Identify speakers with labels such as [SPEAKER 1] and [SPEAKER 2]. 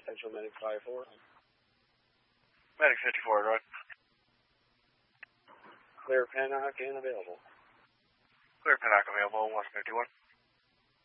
[SPEAKER 1] Central Medic 54.
[SPEAKER 2] Medic 54, right?
[SPEAKER 1] Clear Pennock and available.
[SPEAKER 2] Clear Pennock available, 151.